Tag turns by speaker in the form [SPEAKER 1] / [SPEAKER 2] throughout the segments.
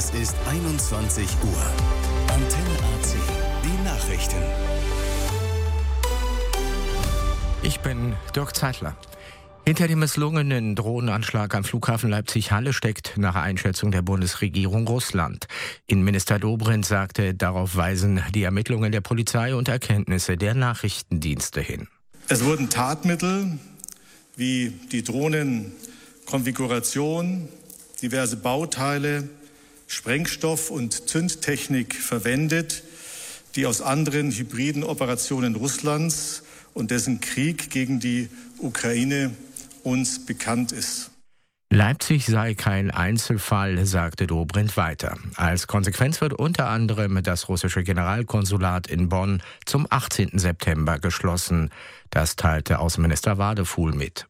[SPEAKER 1] Es ist 21 Uhr. Antenne AC. Die Nachrichten.
[SPEAKER 2] Ich bin Dirk Zeitler. Hinter dem misslungenen Drohnenanschlag am Flughafen Leipzig-Halle steckt nach Einschätzung der Bundesregierung Russland. Innenminister Dobrindt sagte, darauf weisen die Ermittlungen der Polizei und Erkenntnisse der Nachrichtendienste hin.
[SPEAKER 3] Es wurden Tatmittel wie die Drohnenkonfiguration, diverse Bauteile, Sprengstoff und Zündtechnik verwendet, die aus anderen hybriden Operationen Russlands und dessen Krieg gegen die Ukraine uns bekannt ist.
[SPEAKER 2] Leipzig sei kein Einzelfall, sagte Dobrindt weiter. Als Konsequenz wird unter anderem das russische Generalkonsulat in Bonn zum 18. September geschlossen. Das teilte Außenminister Wadefuhl mit.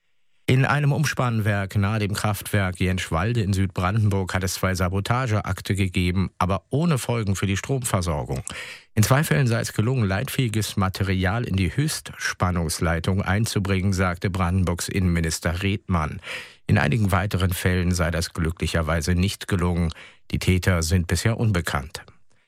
[SPEAKER 2] In einem Umspannwerk nahe dem Kraftwerk Jenschwalde in Südbrandenburg hat es 2 Sabotageakte gegeben, aber ohne Folgen für die Stromversorgung. In 2 Fällen sei es gelungen, leitfähiges Material in die Höchstspannungsleitung einzubringen, sagte Brandenburgs Innenminister Redmann. In einigen weiteren Fällen sei das glücklicherweise nicht gelungen. Die Täter sind bisher unbekannt.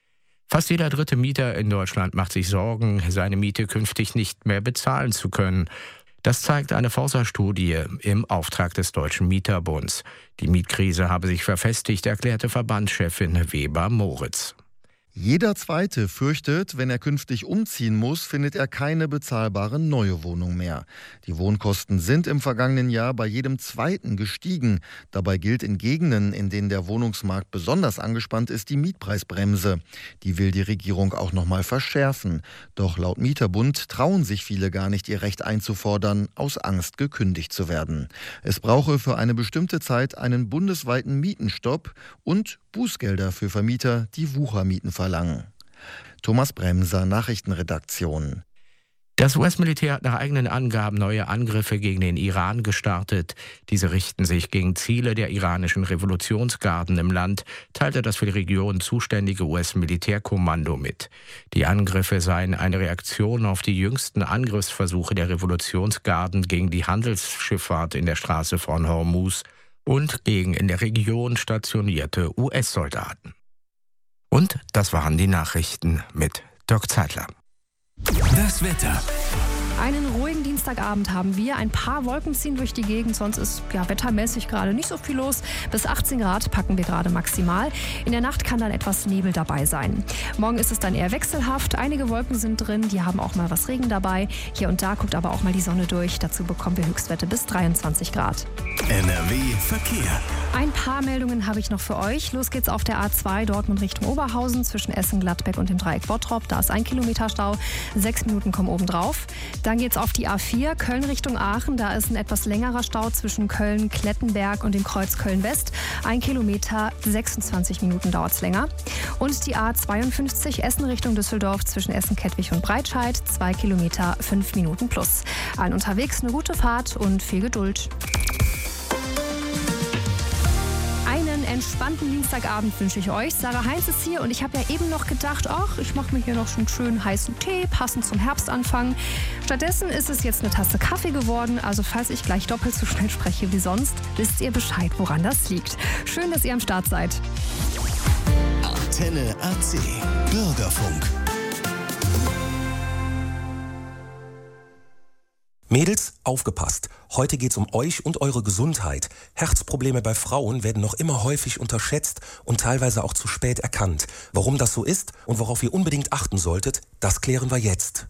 [SPEAKER 2] Fast jeder 3. Mieter in Deutschland macht sich Sorgen, seine Miete künftig nicht mehr bezahlen zu können. Das zeigt eine Forsa-Studie im Auftrag des Deutschen Mieterbunds. Die Mietkrise habe sich verfestigt, erklärte Verbandschefin Weber-Moritz.
[SPEAKER 4] Jeder Zweite fürchtet, wenn er künftig umziehen muss, findet er keine bezahlbare neue Wohnung mehr. Die Wohnkosten sind im vergangenen Jahr bei jedem Zweiten gestiegen. Dabei gilt in Gegenden, in denen der Wohnungsmarkt besonders angespannt ist, die Mietpreisbremse. Die will die Regierung auch noch mal verschärfen. Doch laut Mieterbund trauen sich viele gar nicht, ihr Recht einzufordern, aus Angst gekündigt zu werden. Es brauche für eine bestimmte Zeit einen bundesweiten Mietenstopp und Bußgelder für Vermieter, die Wuchermieten verlangen. Thomas Bremser, Nachrichtenredaktion.
[SPEAKER 2] Das US-Militär hat nach eigenen Angaben neue Angriffe gegen den Iran gestartet. Diese richten sich gegen Ziele der iranischen Revolutionsgarden im Land, teilte das für die Region zuständige US-Militärkommando mit. Die Angriffe seien eine Reaktion auf die jüngsten Angriffsversuche der Revolutionsgarden gegen die Handelsschifffahrt in der Straße von Hormuz und gegen in der Region stationierte US-Soldaten. Und das waren die Nachrichten mit Dirk Zeitler.
[SPEAKER 1] Das Wetter.
[SPEAKER 5] Einen ruhigen Dienstagabend haben wir. Ein paar Wolken ziehen durch die Gegend, sonst ist wettermäßig gerade nicht so viel los. Bis 18 Grad packen wir gerade maximal. In der Nacht kann dann etwas Nebel dabei sein. Morgen ist es dann eher wechselhaft. Einige Wolken sind drin, die haben auch mal was Regen dabei. Hier und da guckt aber auch mal die Sonne durch. Dazu bekommen wir Höchstwerte bis 23 Grad.
[SPEAKER 1] NRW Verkehr.
[SPEAKER 5] Ein paar Meldungen habe ich noch für euch. Los geht's auf der A2 Dortmund Richtung Oberhausen zwischen Essen, Gladbeck und dem Dreieck Bottrop. Da ist 1 Kilometer Stau. 6 Minuten kommen oben drauf. Dann geht's auf die A4 Köln Richtung Aachen. Da ist ein etwas längerer Stau zwischen Köln-Klettenberg und dem Kreuz Köln-West. 1 Kilometer, 26 Minuten dauert's länger. Und die A52 Essen Richtung Düsseldorf zwischen Essen-Kettwig und Breitscheid. 2 Kilometer, 5 Minuten plus. Allen unterwegs eine gute Fahrt und viel Geduld. Einen entspannten Dienstagabend wünsche ich euch. Sarah Heinz ist hier und ich habe ja eben noch gedacht, ich mache mir hier noch einen schönen heißen Tee, passend zum Herbstanfang. Stattdessen ist es jetzt eine Tasse Kaffee geworden, also falls ich gleich doppelt so schnell spreche wie sonst, wisst ihr Bescheid, woran das liegt. Schön, dass ihr am Start seid.
[SPEAKER 1] Antenne AC. Bürgerfunk.
[SPEAKER 6] Mädels, aufgepasst. Heute geht's um euch und eure Gesundheit. Herzprobleme bei Frauen werden noch immer häufig unterschätzt und teilweise auch zu spät erkannt. Warum das so ist und worauf ihr unbedingt achten solltet, das klären wir jetzt.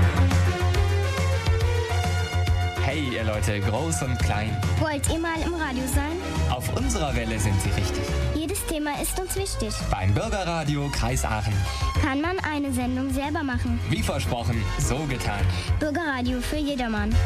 [SPEAKER 7] Hey ihr Leute, groß und klein.
[SPEAKER 8] Wollt ihr mal im Radio sein?
[SPEAKER 7] Auf unserer Welle sind Sie richtig.
[SPEAKER 8] Jedes Thema ist uns wichtig.
[SPEAKER 7] Beim Bürgerradio Kreis Aachen.
[SPEAKER 8] Kann man eine Sendung selber machen?
[SPEAKER 7] Wie versprochen, so getan.
[SPEAKER 8] Bürgerradio für jedermann.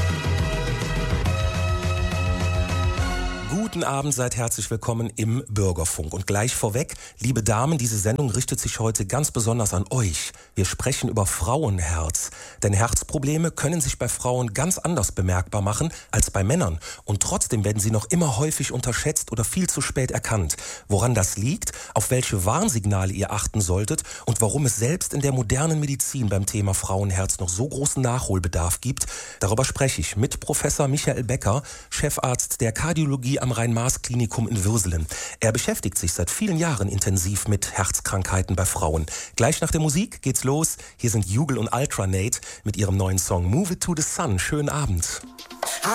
[SPEAKER 6] Guten Abend, seid herzlich willkommen im Bürgerfunk. Und gleich vorweg, liebe Damen, diese Sendung richtet sich heute ganz besonders an euch. Wir sprechen über Frauenherz. Denn Herzprobleme können sich bei Frauen ganz anders bemerkbar machen als bei Männern. Und trotzdem werden sie noch immer häufig unterschätzt oder viel zu spät erkannt. Woran das liegt, auf welche Warnsignale ihr achten solltet und warum es selbst in der modernen Medizin beim Thema Frauenherz noch so großen Nachholbedarf gibt, darüber spreche ich mit Professor Michael Becker, Chefarzt der Kardiologie am Rhein-Maas-Klinikum in Würselen. Er beschäftigt sich seit vielen Jahren intensiv mit Herzkrankheiten bei Frauen. Gleich nach der Musik geht's los. Hier sind Jugel und Ultranate mit ihrem neuen Song Move It to the Sun. Schönen Abend.